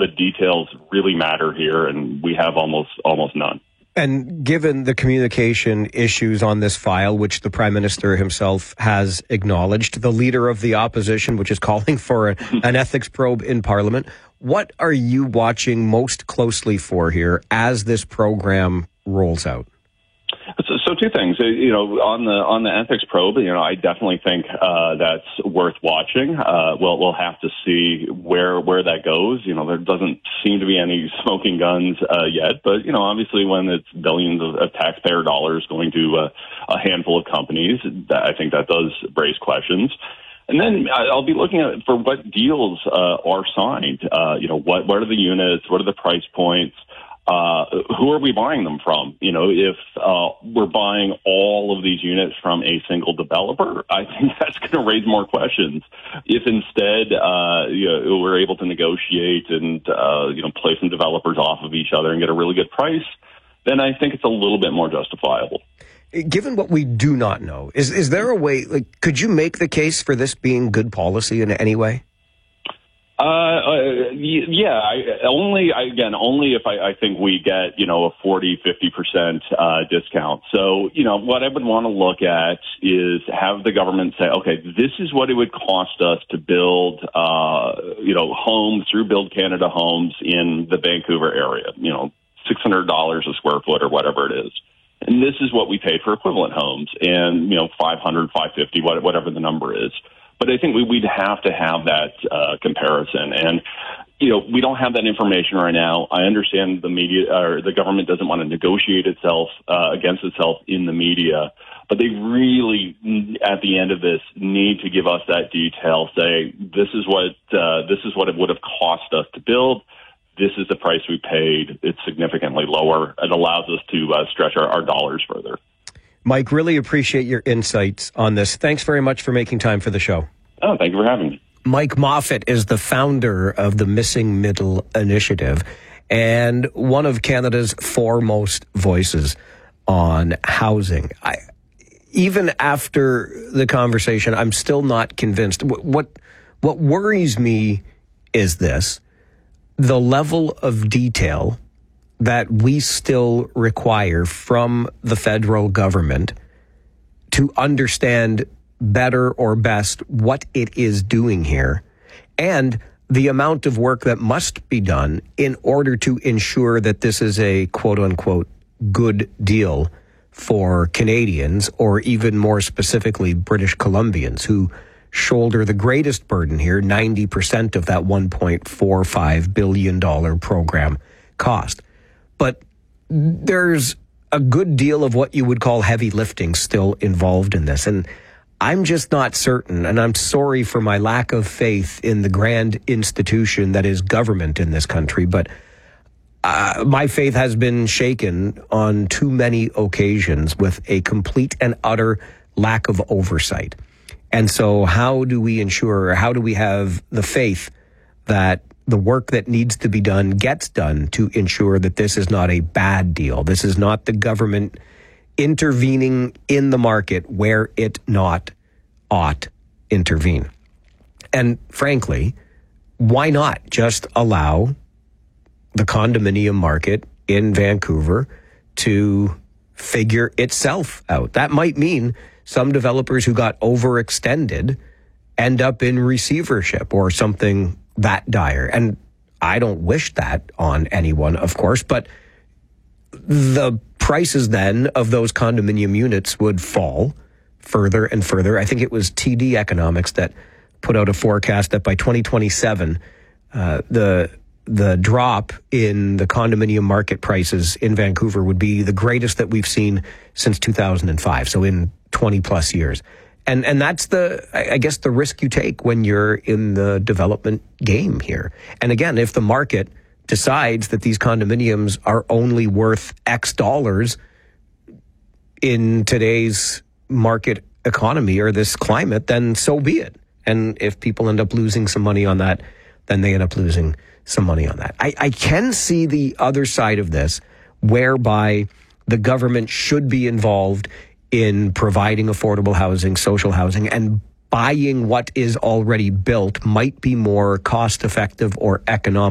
the details really matter here, and we have almost none. And given the communication issues on this file, which the Prime Minister himself has acknowledged, the Leader of the Opposition, which is calling for an ethics probe in Parliament, what are you watching most closely for here as this program rolls out? So two things, on the ethics probe, I definitely think that's worth watching. We'll have to see where that goes. There doesn't seem to be any smoking guns yet, but obviously when it's billions of taxpayer dollars going to a handful of companies, I think that does raise questions. And then I'll be looking at for what deals are signed. What are the units? What are the price points? Who are we buying them from? If we're buying all of these units from a single developer, I think that's going to raise more questions. If instead, we're able to negotiate and, play some developers off of each other and get a really good price, then I think it's a little bit more justifiable. Given what we do not know, is there a way, could you make the case for this being good policy in any way? Only if I think we get, a 40-50% discount. So, what I would want to look at is have the government say, okay, this is what it would cost us to build, homes through Build Canada Homes in the Vancouver area, $600 a square foot or whatever it is. And this is what we pay for equivalent homes and, $500, $550, whatever the number is. But I think we'd have to have that comparison. And, we don't have that information right now. I understand the media or the government doesn't want to negotiate itself against itself in the media. But they really, at the end of this, need to give us that detail, say, this is what it would have cost us to build. This is the price we paid. It's significantly lower. It allows us to stretch our dollars further. Mike, really appreciate your insights on this. Thanks very much for making time for the show. Oh, thank you for having me. Mike Moffat is the founder of the Missing Middle Initiative and one of Canada's foremost voices on housing. Even after the conversation, I'm still not convinced. What worries me is this: the level of detail that we still require from the federal government to understand better or best what it is doing here, and the amount of work that must be done in order to ensure that this is a quote-unquote good deal for Canadians, or even more specifically British Columbians, who shoulder the greatest burden here, 90% of that $1.45 billion program cost. But there's a good deal of what you would call heavy lifting still involved in this. And I'm just not certain, and I'm sorry for my lack of faith in the grand institution that is government in this country, but my faith has been shaken on too many occasions with a complete and utter lack of oversight. And so how do we ensure, or how do we have the faith that the work that needs to be done gets done to ensure that this is not a bad deal? This is not the government intervening in the market where it not ought intervene. And frankly, why not just allow the condominium market in Vancouver to figure itself out? That might mean some developers who got overextended end up in receivership or something that dire. And I don't wish that on anyone, of course, but the prices then of those condominium units would fall further and further. I think it was TD Economics that put out a forecast that by 2027, the drop in the condominium market prices in Vancouver would be the greatest that we've seen since 2005. So in 20 plus years. And that's I guess the risk you take when you're in the development game here. And again, if the market decides that these condominiums are only worth X dollars in today's market economy or this climate, then so be it. And if people end up losing some money on that, then they end up losing some money on that. I can see the other side of this, whereby the government should be involved in providing affordable housing, social housing, and buying what is already built might be more cost effective or economic